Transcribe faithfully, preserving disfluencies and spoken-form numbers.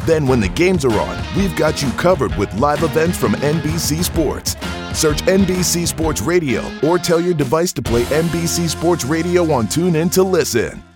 Then when the games are on, we've got you covered with live events from N B C Sports. Search N B C Sports Radio or tell your device to play N B C Sports Radio on TuneIn to listen.